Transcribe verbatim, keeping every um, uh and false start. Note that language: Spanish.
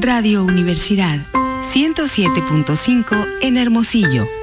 Radio Universidad ciento siete punto cinco en Hermosillo.